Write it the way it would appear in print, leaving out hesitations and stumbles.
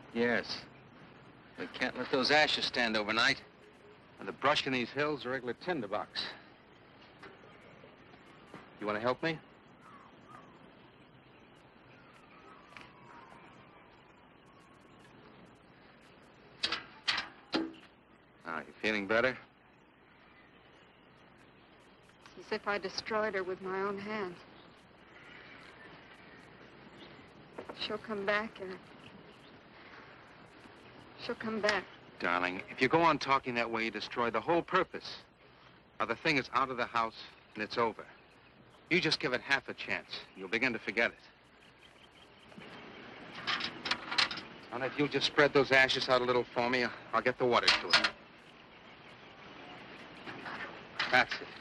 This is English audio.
Yes. We can't let those ashes stand overnight. And the brush in these hills is a regular tinderbox. You want to help me? Now, you feeling better? It's as if I destroyed her with my own hands. She'll come back, Eric. She'll come back. Darling, if you go on talking that way, you destroy the whole purpose. Now, the thing is out of the house, and it's over. You just give it half a chance. You'll begin to forget it. And if you'll just spread those ashes out a little for me, I'll get the water to it. That's it.